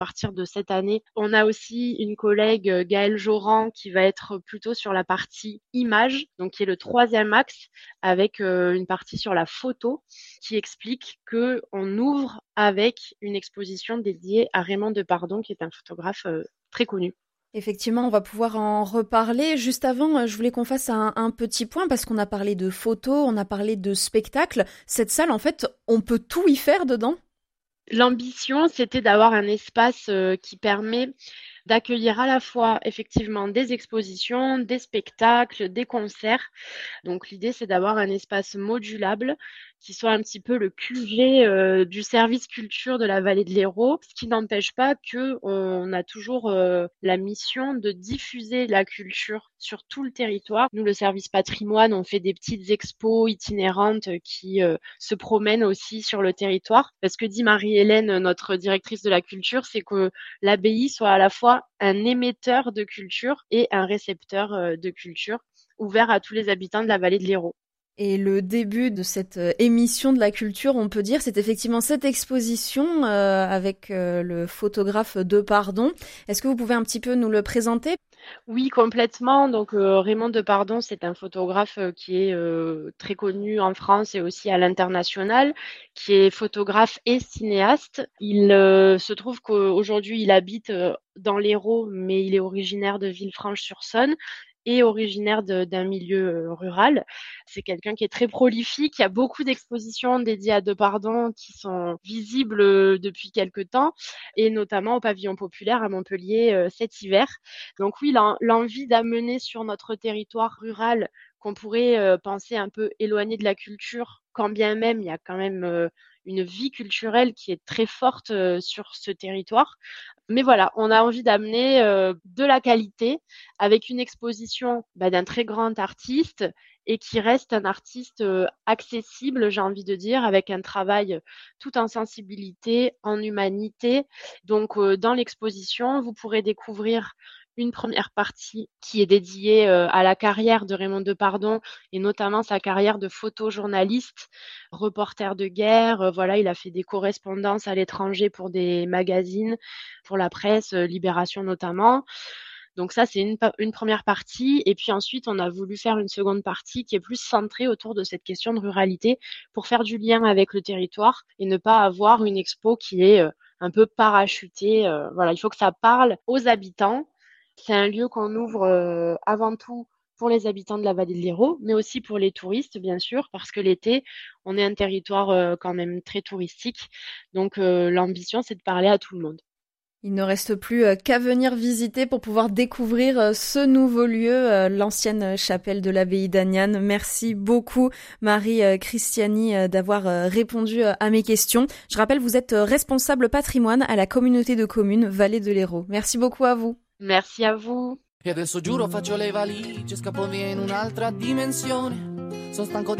partir de cette année. On a aussi une collègue, Gaëlle Joran, qui va être plutôt sur la partie image, donc qui est le troisième axe, avec une partie sur la photo, qui explique que on ouvre avec une exposition dédiée à Raymond Depardon, qui est un photographe très connu. Effectivement, on va pouvoir en reparler. Juste avant, je voulais qu'on fasse un petit point parce qu'on a parlé de photos, on a parlé de spectacles. Cette salle, en fait, on peut tout y faire dedans? L'ambition, c'était d'avoir un espace qui permet d'accueillir à la fois effectivement des expositions, des spectacles, des concerts. Donc l'idée, c'est d'avoir un espace modulable qui soit un petit peu le QG du service culture de la vallée de l'Hérault, ce qui n'empêche pas que on a toujours la mission de diffuser la culture sur tout le territoire. Nous, le service patrimoine, on fait des petites expos itinérantes qui se promènent aussi sur le territoire. Parce que dit Marie-Hélène, notre directrice de la culture, c'est que l'abbaye soit à la fois un émetteur de culture et un récepteur de culture ouvert à tous les habitants de la vallée de l'Hérault. Et le début de cette émission de la culture, on peut dire, c'est effectivement cette exposition avec le photographe Depardon. Est-ce que vous pouvez un petit peu nous le présenter? Oui, complètement. Donc, Raymond Depardon, c'est un photographe qui est très connu en France et aussi à l'international, qui est photographe et cinéaste. Il se trouve qu'aujourd'hui, il habite dans l'Hérault, mais il est originaire de Villefranche-sur-Saône et originaire d'un milieu rural. C'est quelqu'un qui est très prolifique. Il y a beaucoup d'expositions dédiées à Depardon qui sont visibles depuis quelque temps, et notamment au Pavillon populaire à Montpellier cet hiver. Donc oui, l'envie d'amener sur notre territoire rural qu'on pourrait penser un peu éloigné de la culture, quand bien même il y a quand même une vie culturelle qui est très forte sur ce territoire. Mais voilà, on a envie d'amener de la qualité avec une exposition d'un très grand artiste et qui reste un artiste accessible, j'ai envie de dire, avec un travail tout en sensibilité, en humanité. Donc, dans l'exposition, vous pourrez découvrir une première partie qui est dédiée à la carrière de Raymond Depardon et notamment sa carrière de photojournaliste, reporter de guerre. Voilà, il a fait des correspondances à l'étranger pour des magazines, pour la presse, Libération notamment. Donc ça, c'est une première partie. Et puis ensuite, on a voulu faire une seconde partie qui est plus centrée autour de cette question de ruralité pour faire du lien avec le territoire et ne pas avoir une expo qui est un peu parachutée. Voilà, il faut que ça parle aux habitants. C'est un lieu qu'on ouvre avant tout pour les habitants de la vallée de l'Hérault, mais aussi pour les touristes, bien sûr, parce que l'été, on est un territoire quand même très touristique. Donc l'ambition, c'est de parler à tout le monde. Il ne reste plus qu'à venir visiter pour pouvoir découvrir ce nouveau lieu, l'ancienne chapelle de l'abbaye d'Aniane. Merci beaucoup Marie Christiani d'avoir répondu à mes questions. Je rappelle, vous êtes responsable patrimoine à la communauté de communes Vallée de l'Hérault. Merci beaucoup à vous. Merci à vous. E adesso giuro faccio le valigie, scappo via in un'altra dimensione. Sono stanco di